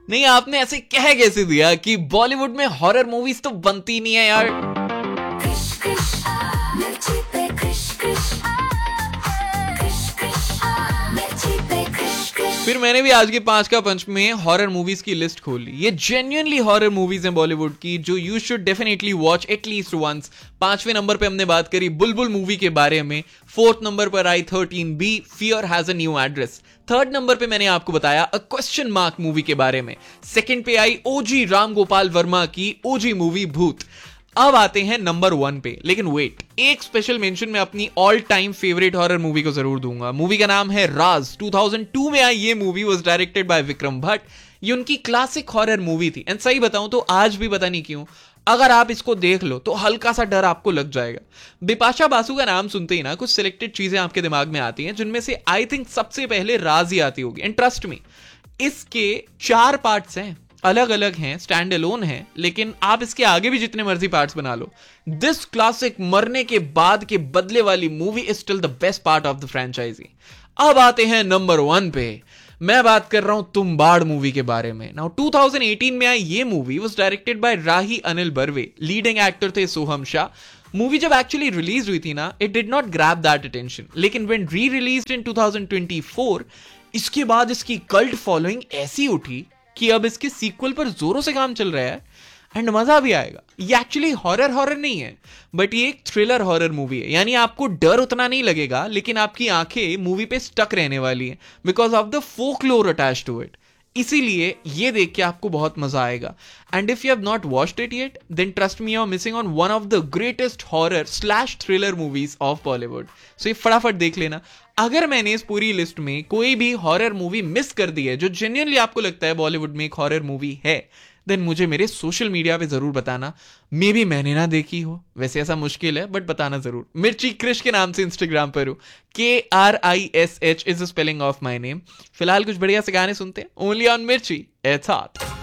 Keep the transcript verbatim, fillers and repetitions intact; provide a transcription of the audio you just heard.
नहीं, आपने ऐसे कह कैसे दिया कि बॉलीवुड में हॉरर मूवीज तो बनती नहीं है यार। फिर मैंने भी आज के पांच का पंच में हॉरर मूवीज की लिस्ट खोली। ये जेन्युइनली हॉरर मूवीज हैं बॉलीवुड की जो you should definitely watch at least once. पांचवें नंबर पे हमने बात करी बुलबुल मूवी के बारे में। फोर्थ नंबर पर आई thirteen B, fear has a new address. Third number पे मैंने आपको बताया अ क्वेश्चन मार्क मूवी के बारे में। सेकंड पे आई ओजी राम गोपाल वर्मा की ओजी मूवी भूत। अब आते हैं नंबर वन पे, लेकिन वेट, एक स्पेशल मेंशन मैं अपनी all time favourite horror movie को जरूर दूंगा। मूवी का नाम है राज। दो हज़ार दो में आई ये movie, was directed by Vikram Bhatt. ये उनकी क्लासिक हॉरर मूवी थी एंड सही बताऊं तो आज भी पता नहीं क्यों अगर आप इसको देख लो तो हल्का सा डर आपको लग जाएगा। बिपाशा बासु का नाम सुनते ही ना कुछ सिलेक्टेड चीजें आपके दिमाग में आती हैं, जिनमें से आई थिंक सबसे पहले राज ही आती होगी। एंड ट्रस्ट मी, इसके चार पार्ट्स हैं, अलग अलग हैं, स्टैंड अलोन हैं, लेकिन आप इसके आगे भी जितने मर्जी पार्ट्स बना लो, दिस क्लासिक मरने के बाद के बदले वाली movie is still the best part of the franchise. अब आते हैं नंबर वन पे। मैं बात कर रहा हूं तुम्बाड़ मूवी के बारे में। नाउ दो हज़ार अठारह में आई ये movie was directed by Rahi Anil Barve. Leading actor थे सोहम शाह। मूवी जब एक्चुअली रिलीज हुई थी ना, it did not grab that attention, लेकिन व्हेन री रिलीज्ड इन दो हज़ार चौबीस, इसके बाद इसकी कल्ट फॉलोइंग ऐसी उठी कि अब इसके सीक्वल पर जोरों से काम चल रहा है एंड मजा भी आएगा। ये एक्चुअली हॉरर हॉरर नहीं है, बट ये एक थ्रिलर हॉरर मूवी है। यानी आपको डर उतना नहीं लगेगा, लेकिन आपकी आंखें मूवी पे स्टक रहने वाली हैं because of the folklore attached to it. इसीलिए ये देख के आपको बहुत मजा आएगा। And if you have not watched it yet, then trust me, you are missing on one of the greatest horror slash thriller movies of Bollywood. सो ये फटाफट देख लेना। अगर मैंने इस पूरी लिस्ट में कोई भी हॉरर मूवी मिस कर दी है जो जेन्युइनली आपको लगता है बॉलीवुड में एक हॉरर मूवी है, देन मुझे मेरे सोशल मीडिया पे जरूर बताना। मे बी मैंने ना देखी हो, वैसे ऐसा मुश्किल है, बट बताना जरूर। मिर्ची क्रिश के नाम से इंस्टाग्राम पर हूं, के are I S H is the spelling of my name. फिलहाल कुछ बढ़िया से गाने सुनते हैं ओनली ऑन मिर्ची। It's hot.